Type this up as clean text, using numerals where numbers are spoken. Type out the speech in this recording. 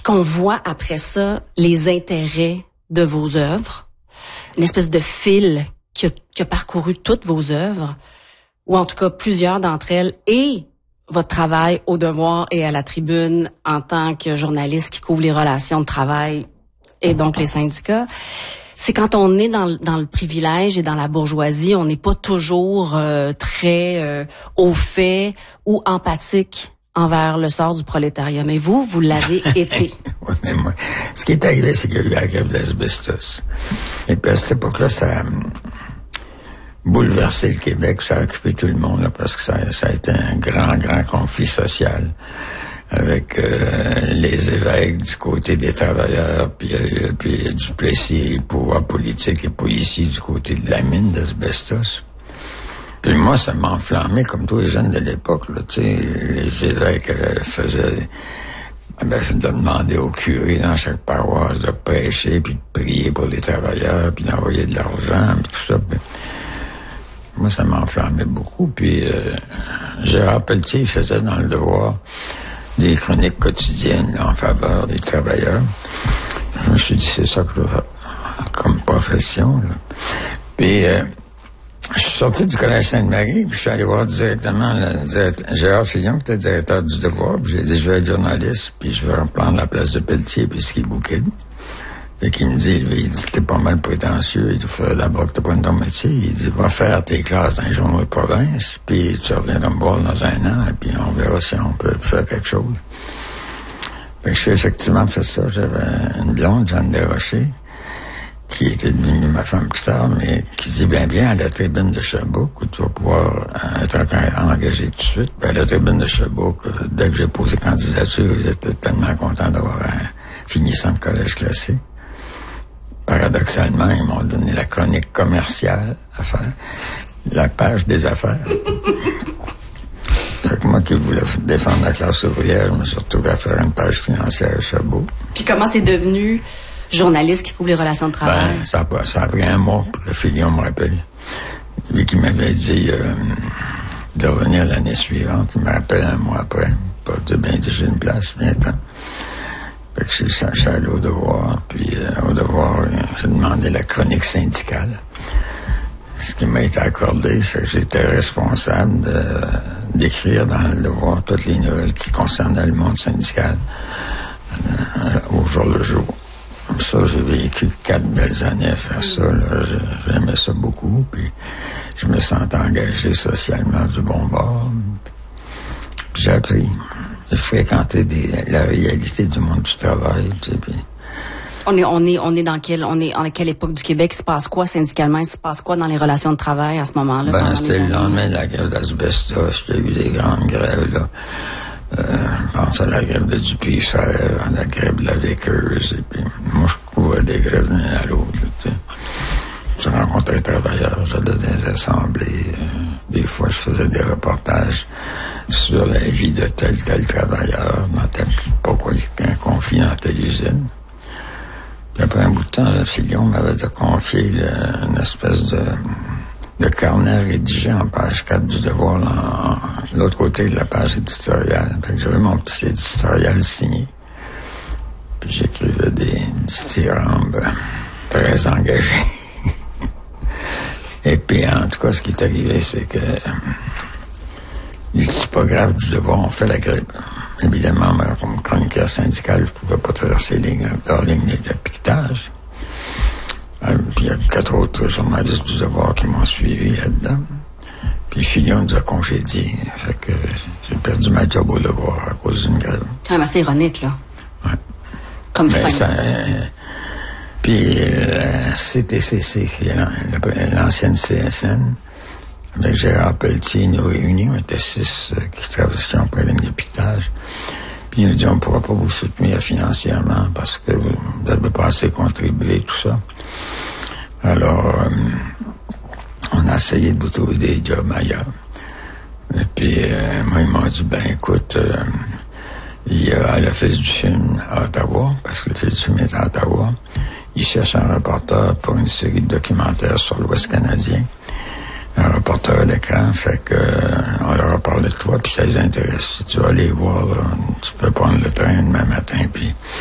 qu'on voit après ça les intérêts de vos œuvres, une espèce de fil qui a parcouru toutes vos œuvres, ou en tout cas plusieurs d'entre elles, et votre travail au Devoir et à la Tribune en tant que journaliste qui couvre les relations de travail et donc les syndicats, c'est quand on est dans le privilège et dans la bourgeoisie, on n'est pas toujours très au fait ou empathique envers le sort du prolétariat. Mais vous l'avez été. Oui, mais moi, ce qui est arrivé, c'est qu'il y a eu la grève d'asbestos. Et puis à cette époque-là, ça a bouleversé le Québec, ça a occupé tout le monde, là, parce que ça a été un grand conflit social avec les évêques du côté des travailleurs, puis Duplessis, pouvoir politique et policier du côté de la mine d'asbestos. Puis moi, ça m'a enflammé comme tous les jeunes de l'époque, là, tu sais, les évêques faisaient de demander au curé dans chaque paroisse de prêcher, puis de prier pour les travailleurs, puis d'envoyer de l'argent, puis tout ça. Puis moi, ça m'a enflammé beaucoup. Puis Gérard Pelletier, il faisait dans le Devoir des chroniques quotidiennes là, en faveur des travailleurs. Je me suis dit, c'est ça que je veux faire comme profession. Là. Puis je suis sorti du Collège Sainte-Marie, puis je suis allé voir directement Gérard Fillon, qui était directeur du Devoir, puis j'ai dit, je vais être journaliste, puis je vais reprendre la place de Pelletier, puis ce qui est bouquet. Et qu'il me dit, lui, il dit que t'es pas mal prétentieux, il faut d'abord que t'as pas ton métier. Il dit, va faire tes classes dans les journaux de province, puis tu reviendras me voir dans un an, et puis on verra si on peut faire quelque chose. Fait que j'ai effectivement fait ça. J'avais une blonde, Jeanne Desrochers, qui était devenue ma femme plus tard, mais qui dit, bien, à la Tribune de Sherbrooke, où tu vas pouvoir être engagé tout de suite. Puis à la Tribune de Sherbrooke, dès que j'ai posé candidature, j'étais tellement content d'avoir finissant le collège classique. Paradoxalement, ils m'ont donné la chronique commerciale à faire, la page des affaires. Fait que moi qui voulais défendre la classe ouvrière, je me suis retrouvé à faire une page financière à Chabot. Puis comment c'est devenu journaliste qui couvre les relations de travail? Ça a pris un mois pour que Fillon me rappelle. Lui qui m'avait dit de revenir l'année suivante, il me rappelle un mois après. Pour dire, j'ai une place, bientôt. Fait que je suis allé au Devoir, puis au Devoir, j'ai demandé la chronique syndicale. Ce qui m'a été accordé, c'est que j'étais responsable d'écrire dans le Devoir toutes les nouvelles qui concernaient le monde syndical au jour le jour. Ça, j'ai vécu 4 belles années à faire ça. Là. J'aimais ça beaucoup, puis je me sentais engagé socialement du bon bord. Puis j'ai appris. J'ai fréquenté la réalité du monde du travail, tu sais, puis... On est dans quelle époque du Québec? Il se passe quoi syndicalement? Il se passe quoi dans les relations de travail à ce moment-là? C'était le lendemain de la grève d'asbestos. J'ai eu des grandes grèves, là. Je pense à la grève de Dupuis-Frères, à la grève de la Véqueuse, et puis moi, je couvrais des grèves d'une à l'autre, tu sais. Je rencontrais les travailleurs, j'allais dans des assemblées. Des fois, je faisais des reportages sur la vie de tel travailleur, pourquoi il y a un conflit dans telle usine. Puis après un bout de temps, Fillon m'avait confié une espèce de carnet rédigé en page 4 du Devoir, de l'autre côté de la page éditoriale. Fait que j'avais mon petit éditorial signé. Puis j'écrivais des dithyrambes très engagés. Et puis, en tout cas, ce qui est arrivé, c'est que les typographes du Devoir ont fait la grève. Évidemment, comme chroniqueur syndical, je ne pouvais pas traverser leur ligne de piquetage. Puis il y a 4 autres journalistes du Devoir qui m'ont suivi là-dedans. Puis Fillon nous a congédiés. Fait que j'ai perdu ma job au Devoir à cause d'une grève. Quand même assez ironique, là. Ouais. Comme fin. Puis la CTCC, l'ancienne CSN, avec Gérard Pelletier, nous réunis, on était 6 qui traversions par la ligne de piquetage. Puis il nous dit, on ne pourra pas vous soutenir financièrement parce que vous n'avez pas assez contribué, tout ça. Alors, on a essayé de vous trouver des jobs ailleurs. Et puis, moi, ils m'ont dit, écoute, il y a à l'Office du film à Ottawa, parce que l'Office du film est à Ottawa. Ils cherchent un reporter pour une série de documentaires sur l'Ouest canadien. Un reporter à l'écran, fait que on leur a parlé de toi, puis ça les intéresse. Si tu vas aller voir, là, tu peux prendre le train demain matin, puis